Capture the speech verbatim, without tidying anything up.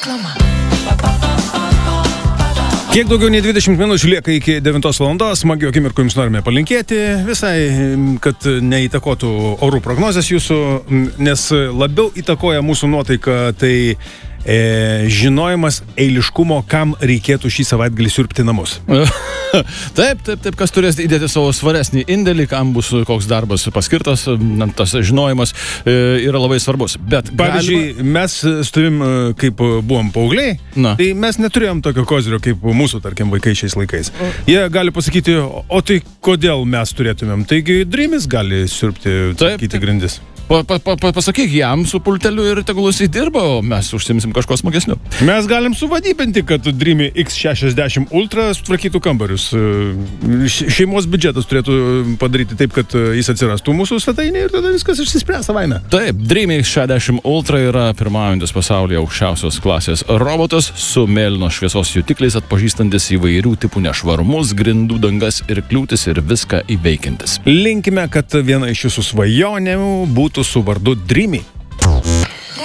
Reklama. Kiek daugiau nei dvidešimt minučių lieka iki devintos valandos, smagių akimirkų jums norime palinkėti, visai, kad neįtakotų orų prognozės jūsų, nes labiau įtakoja mūsų nuotaiką tai e, žinojimas eiliškumo, kam reikėtų šį savaitgalį siurbti namus. Taip, taip, taip, kas turės įdėti savo svaresnį indėlį, kam bus koks darbas paskirtas, tas žinojimas e, yra labai svarbus. Bet pavyzdžiui, galima... mes su tavim, kaip buvom paaugliai, Na. tai mes neturėjom tokio kozirio kaip mūsų, tarkim, vaikai šiais laikais. Jie gali pasakyti, o tai kodėl mes turėtumėm? Taigi Dreamis gali siurbti, sakyti grindis. Pa, pa, pa, pasakyk jam su pulteliu ir tegul jis įdirba, o mes užsimsim kažko smagesniu. Mes galim suvadybinti, kad Dreamy X šešiasdešimt Ultra sutvarkytų kambarius. Šeimos biudžetas turėtų padaryti taip, kad jis atsirastų mūsų svetainėje ir tada viskas išsispręs savaime. Taip, Dreamy X šešiasdešimt Ultra yra pirmaujantis pasaulyje aukščiausios klasės robotas su mėlynos šviesos jutikliais atpažįstantis įvairių tipų nešvarumus, grindų dangas ir kliūtis ir viską įveikiantis. Linkime, kad viena iš jūsų svajonių būtų su vardu Dreamy.